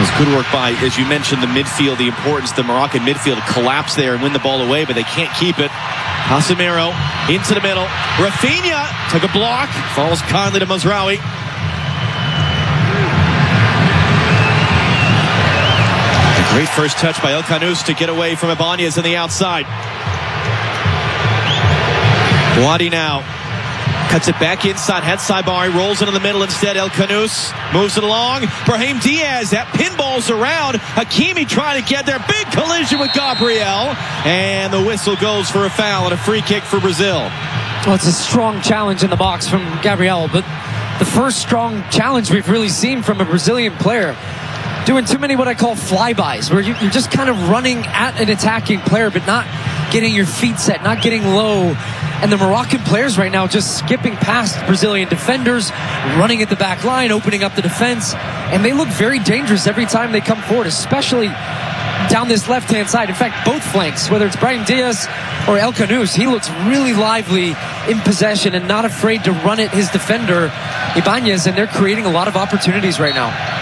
was good work by, as you mentioned, the midfield, the importance of the Moroccan midfield to collapse there and win the ball away, but they can't keep it. Casemiro into the middle. Rafinha took a block, falls kindly to Mazraoui. A great first touch by El Khanous to get away from Ibanez on the outside. Wadi now cuts it back inside. Had Saibari, rolls into the middle instead. El Khanous moves it along. Brahim Diaz, that pinballs around. Hakimi trying to get there. Big collision with Gabriel. And the whistle goes for a foul and a free kick for Brazil. Well, it's a strong challenge in the box from Gabriel, but the first strong challenge we've really seen from a Brazilian player. Doing too many what I call flybys, where you're just kind of running at an attacking player, but not getting your feet set, not getting low. And the Moroccan players right now just skipping past Brazilian defenders, running at the back line, opening up the defense. And they look very dangerous every time they come forward, especially down this left-hand side. In fact, both flanks, whether it's Brahim Diaz or El Khanous, he looks really lively in possession and not afraid to run at his defender, Ibanez, and they're creating a lot of opportunities right now.